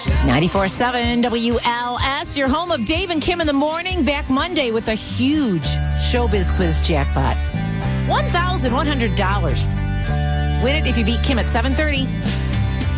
94.7 WLS, your home of Dave and Kim in the morning. Back Monday with a huge Showbiz Quiz jackpot. $1,100. Win it if you beat Kim at 7:30.